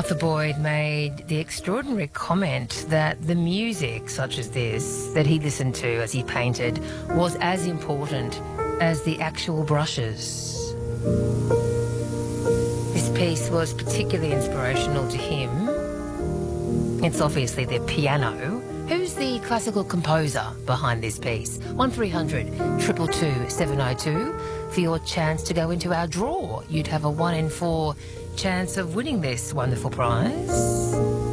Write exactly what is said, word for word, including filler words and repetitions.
Arthur Boyd made the extraordinary comment that the music, such as this, that he listened to as he painted, was as important as the actual brushes. This piece was particularly inspirational to him. It's obviously the piano. Who's the classical composer behind this piece? one three hundred two two two seven oh two for your chance to go into our draw. You'd have a one in four chance of winning this wonderful prize.